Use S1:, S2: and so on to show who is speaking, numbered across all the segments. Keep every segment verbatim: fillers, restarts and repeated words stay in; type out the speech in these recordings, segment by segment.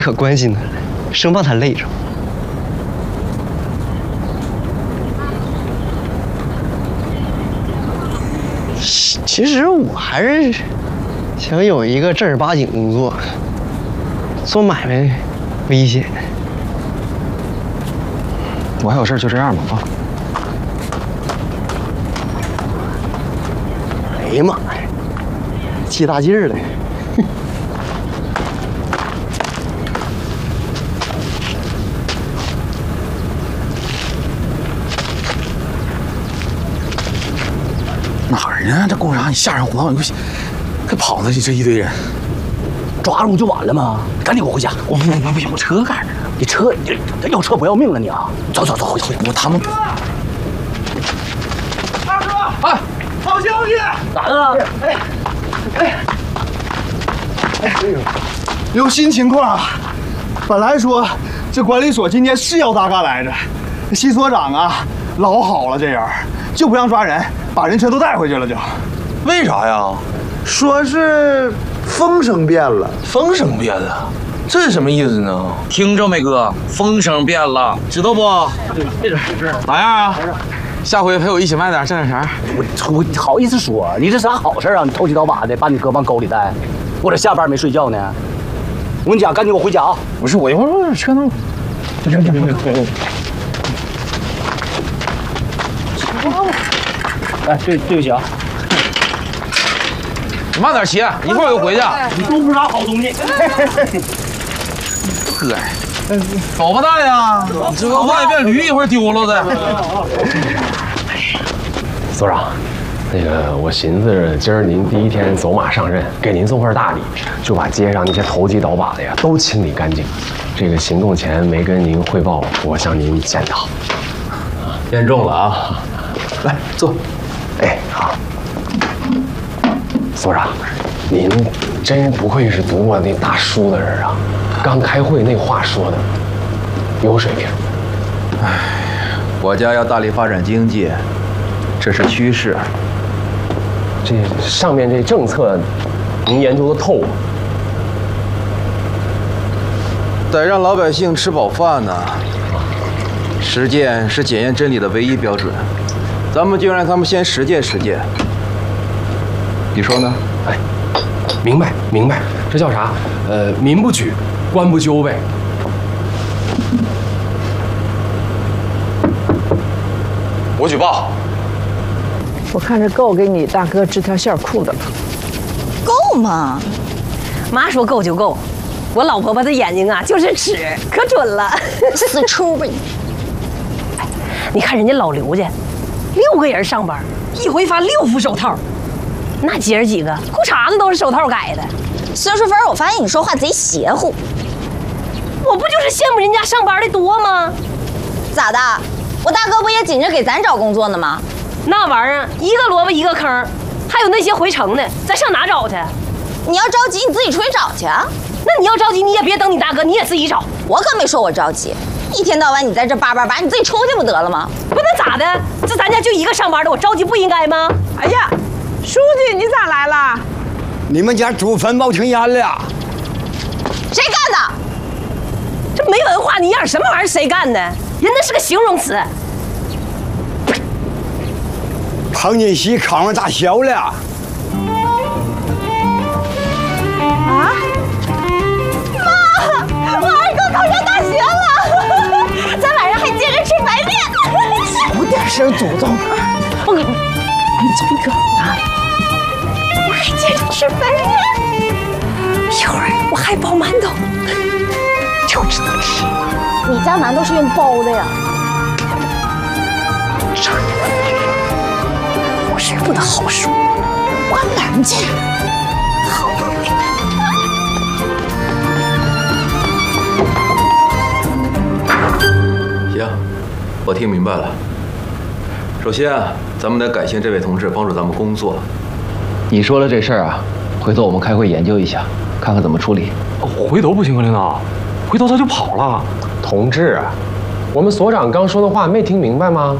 S1: 可关心他了，生怕他累着。其实我还是想有一个正儿八经工作，做买卖危险。
S2: 我还有事，就这样吧啊！
S1: 哎呀妈呀，起大劲儿了！
S2: 哪儿呢？这工商你吓人胡闹，你快快跑呢！这一堆人，
S3: 抓住就完了吗？赶紧给我回家！
S2: 我不不不行，我车干着呢。
S3: 你车，你要车不要命了你啊！走走走，回回
S2: 我他们。
S4: 二哥，哎，好消息！
S3: 咋的？
S4: 哎哎哎，有新情况啊！本来说这管理所今天是要大干来着，西所长啊老好了，这人就不让抓人，把人全都带回去了就。
S2: 为啥呀？
S4: 说是风声变了。
S2: 风声变了，这是什么意思呢？
S5: 听着没哥，风声变了，知道不？
S3: 这点事儿
S2: 哪样啊？下回陪我一起卖点，挣点钱。
S3: 我我好意思说，你这啥好事啊？你投机倒把的，把你哥往沟里带。我这下班没睡觉呢。我跟你讲，赶紧给我回家啊！
S2: 不是，我一会儿车能。行行行行。
S3: 哎，对对不起啊。
S2: 你慢点骑，一会儿我就回去。
S3: 你都不是啥好东西。
S2: 哥，走吧大呀！这个万一变驴，一会儿丢了的。
S6: 所长，那个我寻思今儿您第一天走马上任，给您送份大礼，就把街上那些投机倒把的呀都清理干净。这个行动前没跟您汇报，我向您检讨。言重了啊！
S2: 来坐。
S6: 哎，好。所长，您真不愧是读过那大书的人啊！刚开会那话说的有水平。
S7: 唉，国家要大力发展经济，这是趋势。
S6: 这上面这政策，您研究的透吗？
S7: 得让老百姓吃饱饭呢。实践是检验真理的唯一标准，咱们就让他们先实践实践。你说呢？
S6: 哎，明白明白，这叫啥？呃，民不举，官不究呗。
S2: 我举报。
S8: 我看这够给你大哥织条线裤的了。
S9: 够吗？
S10: 妈说够就够，我老婆婆的眼睛啊就是尺，可准了。
S9: 死出吧你！
S10: 你看人家老刘家，六个人上班，一回发六副手套。那姐儿几个裤衩子都是手套改的。
S9: 孙淑芬，我发现你说话贼邪乎。
S10: 我不就是羡慕人家上班的多吗？
S9: 咋的？我大哥不也紧着给咱找工作呢吗？
S10: 那玩意儿一个萝卜一个坑，还有那些回城的，咱上哪找去？
S9: 你要着急，你自己出去找去啊。
S10: 那你要着急，你也别等你大哥，你也自己找。
S9: 我可没说我着急，一天到晚你在这叭叭叭，你自己出去不得了吗？
S10: 不能咋的？这咱家就一个上班的，我着急不应该吗？
S8: 哎呀！书记，你咋来了？
S11: 你们家祖坟冒青烟了？
S9: 谁干的？
S10: 这没文化，你养什么玩意儿？谁干的？人那是个形容词。
S11: 彭锦熙考上大学了。
S9: 啊！妈，我二哥考上大学了，咱晚上还接着吃白面。
S8: 小点声，祖宗。
S10: 我给你，你走一个啊。我还接着吃白面，一会儿我还包馒头，就知道吃。
S9: 你家馒头是用包的呀？
S10: 这我是不能好说，我冷静。好。
S7: 行，我听明白了。首先啊，咱们得感谢这位同志帮助咱们工作。
S5: 你说了这事儿啊，回头我们开会研究一下，看看怎么处理。
S6: 回头不行啊，领导，回头他就跑了。同志，我们所长刚说的话没听明白吗？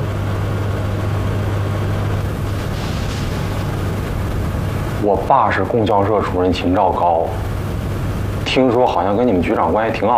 S6: 我爸是供销社主任秦兆高，听说好像跟你们局长关系挺好。